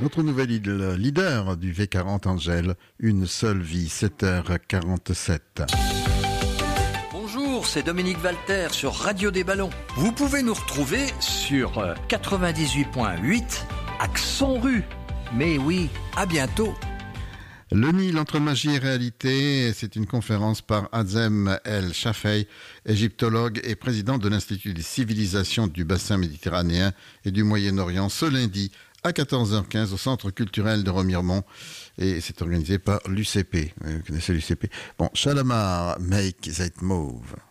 Notre nouvelle leader du V40 Angèle, une seule vie, 7h47. Bonjour, c'est Dominique Walter sur Radio des Ballons. Vous pouvez nous retrouver sur 98.8 Axon-Rue. Mais oui, à bientôt. Le Nil entre magie et réalité, c'est une conférence par Azem El Shafei, égyptologue et président de l'Institut des civilisations du bassin méditerranéen et du Moyen-Orient, ce lundi à 14h15 au Centre culturel de Remiremont. Et c'est organisé par l'UCP. Vous connaissez l'UCP? Bon, Shalamar, make that move.